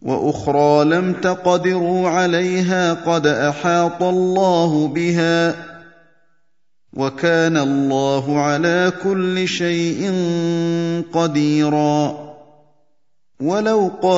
وَأُخْرَىٰ لَمْ تَقْدِرُوا عَلَيْهَا قَدْ أَحَاطَ اللَّهُ بِهَا ۚ وَكَانَ اللَّهُ عَلَىٰ كُلِّ شَيْءٍ قَدِيرًا.